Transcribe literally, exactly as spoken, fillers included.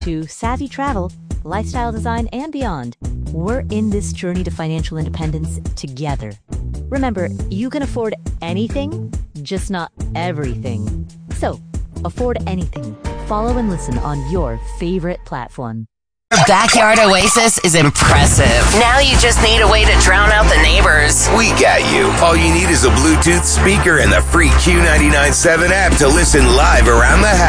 to savvy travel, lifestyle design, and beyond. We're in this journey to financial independence together. Remember, you can afford anything, just not everything. So, afford anything. Follow and listen on your favorite platform. Your backyard oasis is impressive. Now you just need a way to drown out the neighbors. We got you. All you need is a Bluetooth speaker and the free Q ninety-nine point seven app to listen live around the house.